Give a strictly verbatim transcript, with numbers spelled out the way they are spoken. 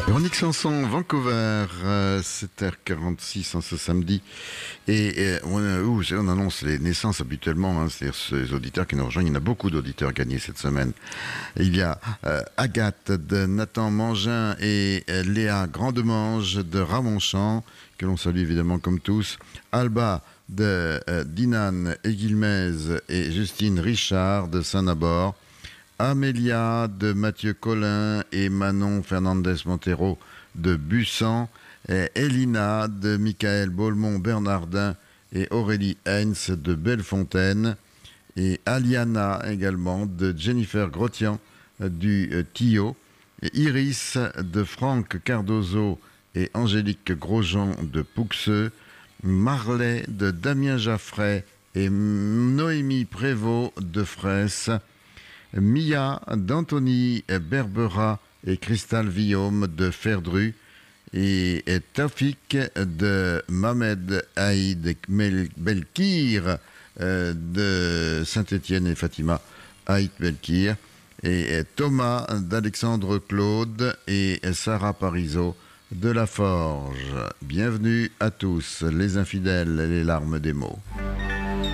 Véronique Sanson, Vancouver, euh, sept heures quarante-six en ce samedi. Et, et on, euh, ouh, on annonce les naissances habituellement, hein, c'est-à-dire ces auditeurs qui nous rejoignent. Il y en a beaucoup d'auditeurs gagnés cette semaine. Il y a euh, Agathe de Nathan Mangin et euh, Léa Grandemange de Ramonchamp, que l'on salue évidemment comme tous. Alba de euh, Dinan Eguilmez et Justine Richard de Saint-Nabord. Amélia de Mathieu Collin et Manon Fernandez Montero de Bussan, et Elina de Michael Beaumont-Bernardin et Aurélie Heinz de Bellefontaine, et Aliana également de Jennifer Grottian du euh, Tillot, et Iris de Franck Cardozo et Angélique Grosjean de Pouxeux, Marley de Damien Jaffray et Noémie Prévost de Fraisse, Mia d'Anthony Berbera et Cristal Villaume de Ferdru, et Tafik de Mohamed Haïd Belkir euh, de Saint-Étienne et Fatima Haïd Belkir, et Thomas d'Alexandre Claude et Sarah Parizeau de La Forge. Bienvenue à tous, les infidèles et les larmes des mots.